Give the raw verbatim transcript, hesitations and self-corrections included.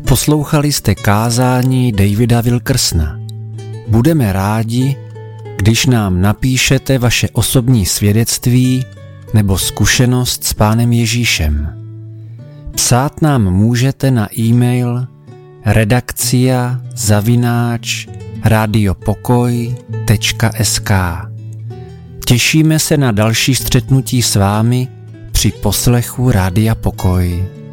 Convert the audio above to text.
Poslouchali jste kázání Davida Wilkersona. Budeme rádi, když nám napíšete vaše osobní svědectví nebo zkušenost s Pánem Ježíšem. Psát nám můžete na e-mail redakcia zavináč radiopokoj tečka es ká. Těšíme se na další střetnutí s vámi při poslechu Rádia Pokoj.